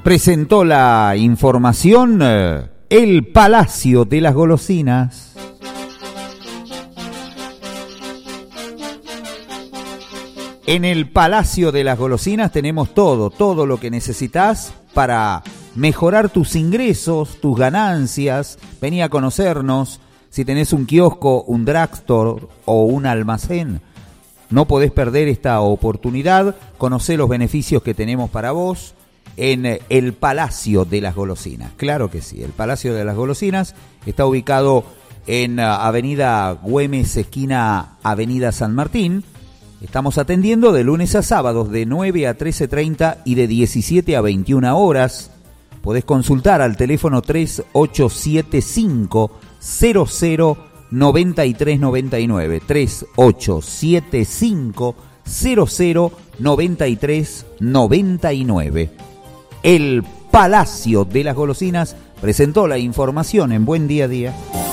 presentó la información el Palacio de las Golosinas. En el Palacio de las Golosinas tenemos todo lo que necesitas para mejorar tus ingresos, tus ganancias. Vení a conocernos. Si tenés un kiosco, un drugstore o un almacén, no podés perder esta oportunidad. Conocé los beneficios que tenemos para vos en el Palacio de las Golosinas. Claro que sí, el Palacio de las Golosinas está ubicado en Avenida Güemes, esquina Avenida San Martín. Estamos atendiendo de lunes a sábados de 9 a 13:30 y de 17 a 21 horas. Podés consultar al teléfono 3875 009399, 3875 009399. El Palacio de las Golosinas presentó la información en Buen Día a Día.